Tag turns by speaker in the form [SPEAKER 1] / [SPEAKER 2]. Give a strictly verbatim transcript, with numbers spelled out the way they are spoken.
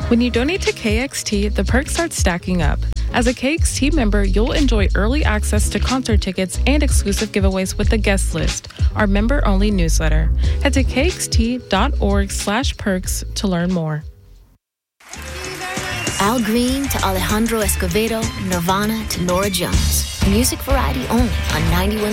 [SPEAKER 1] When you donate to K X T, the perks start stacking up. As a K X T member, you'll enjoy early access to concert tickets and exclusive giveaways with the guest list, our member-only newsletter. Head to kxt.org slash perks to learn more.
[SPEAKER 2] Al Green to Alejandro Escovedo, Nirvana to Nora Jones. Music variety only on ninety-one